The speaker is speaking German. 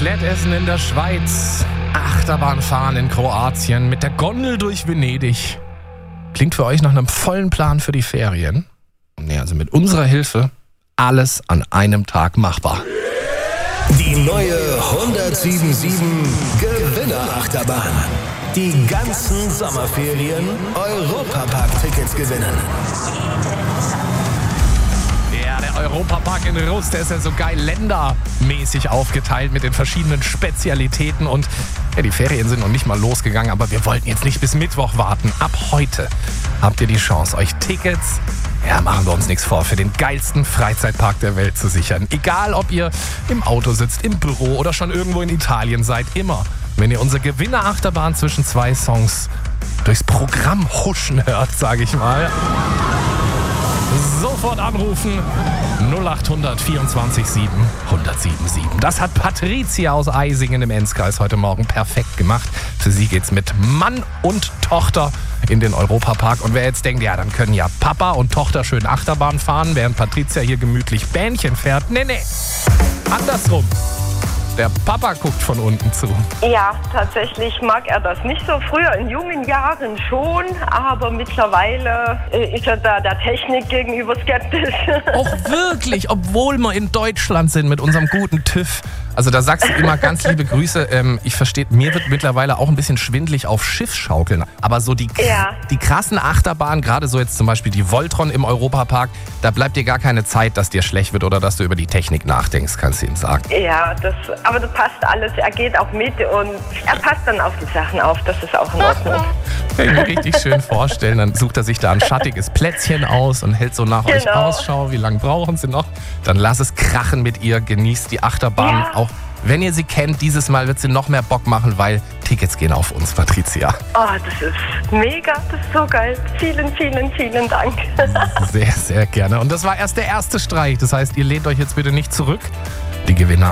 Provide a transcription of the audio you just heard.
Raclette-Essen in der Schweiz, Achterbahnfahren in Kroatien, mit der Gondel durch Venedig. Klingt für euch nach einem vollen Plan für die Ferien? Nee, also mit unserer Hilfe alles an einem Tag machbar. Die neue 1077 Gewinnerachterbahn. Die ganzen Sommerferien Europapark-Tickets gewinnen. Ja, der Europapark in Rust, der ist ja so geil ländermäßig aufgeteilt mit den verschiedenen Spezialitäten. Und ja, die Ferien sind noch nicht mal losgegangen, aber wir wollten jetzt nicht bis Mittwoch warten. Ab heute habt ihr die Chance, euch Tickets, ja, machen wir uns nichts vor, für den geilsten Freizeitpark der Welt zu sichern. Egal, ob ihr im Auto sitzt, im Büro oder schon irgendwo in Italien seid, immer, wenn ihr unsere Gewinnerachterbahn zwischen zwei Songs durchs Programm huschen hört, sage ich mal, sofort anrufen 0800 24 7 1077. Das hat Patricia aus Eisingen im Enzkreis heute Morgen perfekt gemacht. Für sie geht's mit Mann und Tochter in den Europapark. Und wer jetzt denkt, ja, dann können ja Papa und Tochter schön Achterbahn fahren, während Patricia hier gemütlich Bähnchen fährt. Nee. Andersrum. Der Papa guckt von unten zu. Ja, tatsächlich mag er das nicht so. Früher in jungen Jahren schon, aber mittlerweile ist er da der Technik gegenüber skeptisch. Auch wirklich, obwohl wir in Deutschland sind mit unserem guten TÜV. Also da sagst du immer ganz liebe Grüße. Ich verstehe, mir wird mittlerweile auch ein bisschen schwindelig auf Schiffsschaukeln. Aber so die krassen Achterbahnen, gerade so jetzt zum Beispiel die Voltron im Europapark, da bleibt dir gar keine Zeit, dass dir schlecht wird oder dass du über die Technik nachdenkst, kannst du ihm sagen. Ja, aber das passt alles. Er geht auch mit und er passt dann auf die Sachen auf. Das ist auch in Ordnung. Kann ich mir richtig schön vorstellen. Dann sucht er sich da ein schattiges Plätzchen aus und hält so nach euch Ausschau. Wie lange brauchen sie noch? Dann lass es krachen mit ihr. Genießt die Achterbahn. Ja. Auch wenn ihr sie kennt, dieses Mal wird sie noch mehr Bock machen, weil Tickets gehen auf uns, Patricia. Oh, das ist mega. Das ist so geil. Vielen, vielen, vielen Dank. Sehr, sehr gerne. Und das war erst der erste Streich. Das heißt, ihr lehnt euch jetzt bitte nicht zurück. Die Gewinner